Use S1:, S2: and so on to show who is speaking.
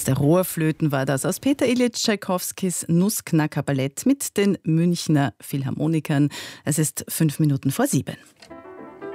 S1: der Rohrflöten war das aus Peter Ilyich Tschaikowskis Nussknacker Ballett mit den Münchner Philharmonikern. Es ist 7:05.